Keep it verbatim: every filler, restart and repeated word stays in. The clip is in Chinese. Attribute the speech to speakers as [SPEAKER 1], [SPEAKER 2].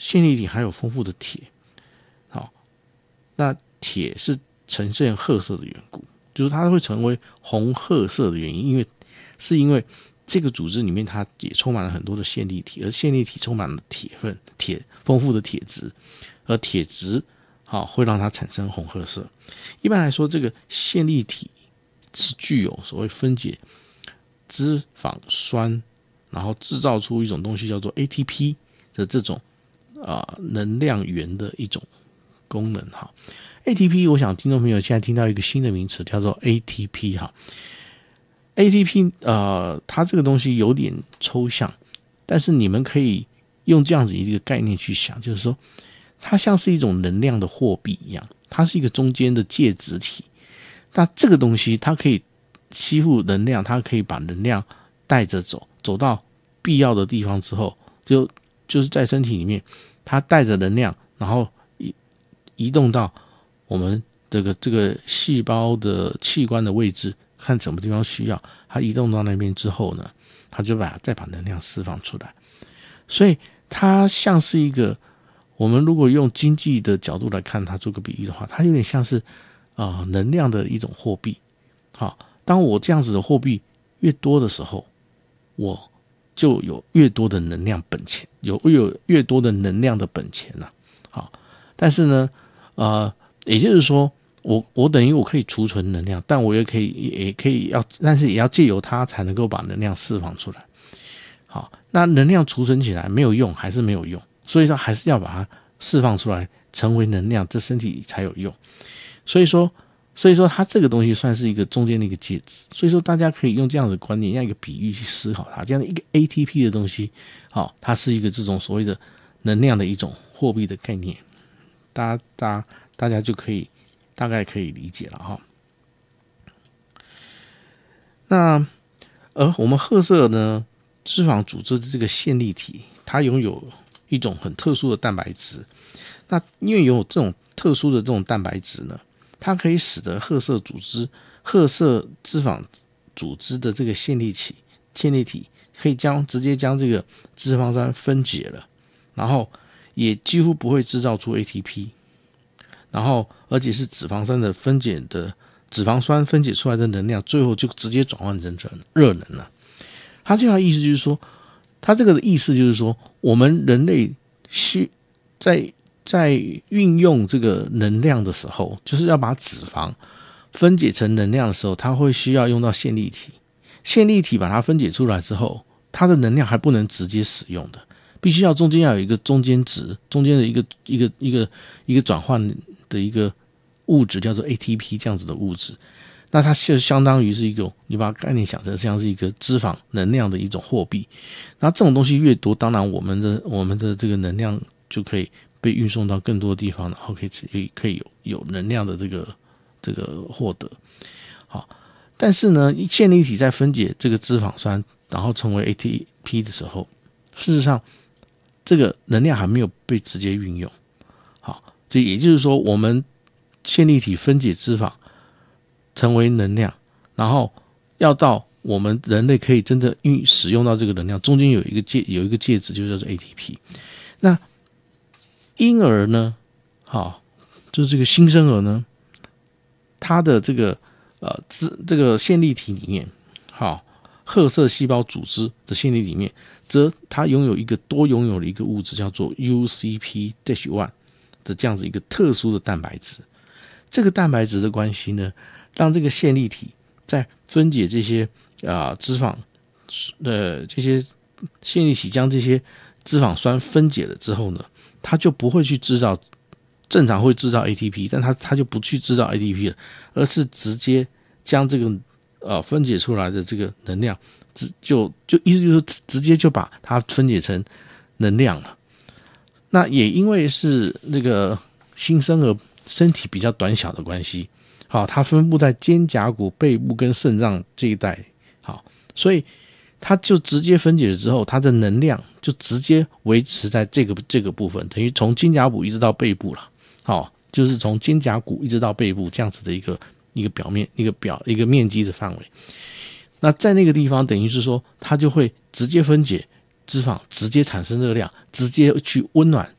[SPEAKER 1] 线粒体还有丰富的铁，好，那铁是呈现褐色的缘故，就是它会成为红褐色的原因，因为是因为这个组织里面它也充满了很多的线粒体，而线粒体充满了铁分、铁丰富的铁质，而铁质好会让它产生红褐色。一般来说，这个线粒体是具有所谓分解脂肪酸，然后制造出一种东西叫做 A T P 的这种啊、呃、能量源的一种功能哈。A T P 我想听众朋友现在听到一个新的名词叫做 A T P 哈。A T P 呃它这个东西有点抽象，但是你们可以用这样子一个概念去想，就是说它像是一种能量的货币一样，它是一个中间的介质体。那这个东西它可以吸附能量，它可以把能量带着走，走到必要的地方之后，就就是在身体里面，它带着能量，然后移移动到我们这个这个细胞的器官的位置，看什么地方需要，它移动到那边之后呢，它就把再把能量释放出来。所以它像是一个，我们如果用经济的角度来看它，做个比喻的话，它有点像是啊、呃、能量的一种货币。好，当我这样子的货币越多的时候，我就有越多的能量本钱，有有越多的能量的本钱呐、啊。好，但是呢，呃，也就是说，我我等于我可以储存能量，但我也可以也可以要，但是也要借由它才能够把能量释放出来。好，那能量储存起来没有用，还是没有用，所以说还是要把它释放出来，成为能量，这身体才有用。所以说，所以说它这个东西算是一个中间的一个介质。所以说，大家可以用这样的观念，用一个比喻去思考它，这样的一个 A T P 的东西，好，它是一个这种所谓的能量的一种货币的概念，大家大家大家就可以大概可以理解了哈。那而我们褐色呢？脂肪组织的这个线粒体，它拥有一种很特殊的蛋白质。那因为有这种特殊的这种蛋白质呢，它可以使得褐色组织、褐色脂肪组织的这个线粒体、线粒体可以将直接将这个脂肪酸分解了，然后也几乎不会制造出 A T P， 然后而且是脂肪酸的分解的脂肪酸分解出来的能量，最后就直接转换成热能了。他这样的意思就是说，他这个的意思就是说，我们人类需在在运用这个能量的时候，就是要把脂肪分解成能量的时候，它会需要用到线粒体。线粒体把它分解出来之后，它的能量还不能直接使用的，必须要中间要有一个中间值，中间的一个一个一个一个转换的一个物质，叫做 A T P 这样子的物质。那它就相当于是一种，你把概念想成像是一个脂肪能量的一种货币。那这种东西越多，当然我们的我们的这个能量就可以被运送到更多的地方，然后可以可以有有能量的这个这个获得。好，但是呢，线粒体在分解这个脂肪酸，然后成为 A T P 的时候，事实上这个能量还没有被直接运用。好，这也就是说，我们线粒体分解脂肪成为能量，然后要到我们人类可以真的运使用到这个能量，中间有一个介有一个介质，就叫做 A T P。那婴儿呢，好，就是这个新生儿呢，它的这个呃这个线粒体里面，好，褐色细胞组织的线粒体里面，则它拥有一个多拥有的一个物质，叫做 U C P一 的这样子一个特殊的蛋白质。这个蛋白质的关系呢，让这个线粒体在分解这些啊、呃、脂肪，呃这些线粒体将这些脂肪酸分解了之后呢，它就不会去制造，正常会制造 A T P， 但它它就不去制造 A T P 了，而是直接将这个呃分解出来的这个能量，就就意思就是说直接就把它分解成能量了。那也因为是那个新生儿身体比较短小的关系，好，它分布在肩胛骨、背部跟肾脏这一带，好，所以它就直接分解了之后，它的能量就直接维持在这个这个部分，等于从肩胛骨一直到背部了，好，就是从肩胛骨一直到背部这样子的一个一个表面一个表一个面积的范围。那在那个地方，等于是说，它就会直接分解脂肪，直接产生热量，直接去温暖